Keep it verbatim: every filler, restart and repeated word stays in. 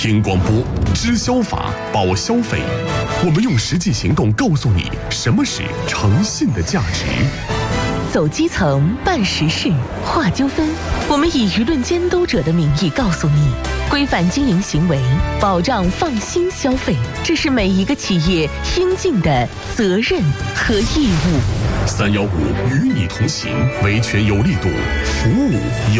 听广播，知消法，保消费。我们用实际行动告诉你什么是诚信的价值。 走基层，办实事，化纠纷。我们以舆论监督者的名义告诉你，规范经营行为，保障放心消费，这是每一个企业应尽的责任和义务。 三幺五与你同行，维权有力度，服务有